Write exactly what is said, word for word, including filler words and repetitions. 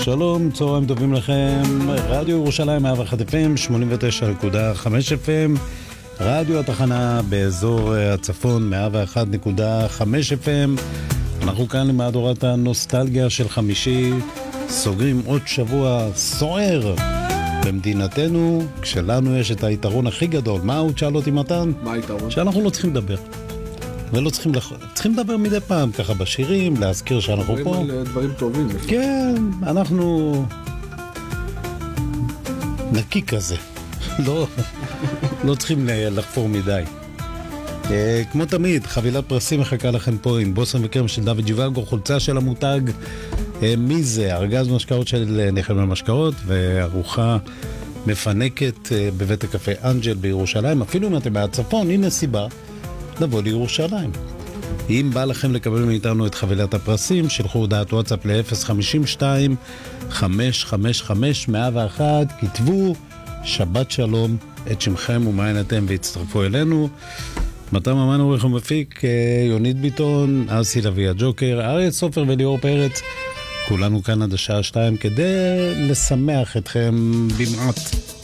שלום, צהריים טובים לכם. רדיו ירושלים מאה ואחת אף אם, שמונים ותשע נקודה חמש אף אם, רדיו התחנה באזור הצפון מאה ואחת נקודה חמש אף אם. אנחנו כאן למהדורת הנוסטלגיה של חמישי, סוגרים עוד שבוע סוער במדינתנו, כשלנו יש את היתרון הכי גדול. מה הוא תשאל אותי מתן? מה היתרון? שאנחנו לא צריכים לדבר. ולא צריכים לח... צריכים לדבר מדי פעם, ככה בשירים, להזכיר שאנחנו פה. דברים, דברים טובים. כן, אנחנו נקי כזה. לא, לא צריכים לחפור מדי. כמו תמיד, חבילת פרסים מחכה לכם פה עם בוסם וקרם של דוד ג'יוואגו, חולצה של המותג מי זה? ארגז משקאות של נחמיה משקאות, וארוחה מפנקת בבית הקפה אנג'ל בירושלים. אפילו אם אתם מהצפון, הנה סיבה לבוא לירושלים. אם בא לכם לקבל מאיתנו את חבילת הפרסים, שלחו הודעת וואטסאפ ל-אפס חמש שתיים חמש חמש חמש מאה ואחת, כתבו שבת שלום את שמכם ומעין אתם והצטרפו אלינו. מתן ממן עורך ומפיק, יונית ביטון, ארסי לוי הג'וקר, אריה סופר וליאור פרץ. כולנו כאן עד השעה שתיים כדי לשמח אתכם במעט.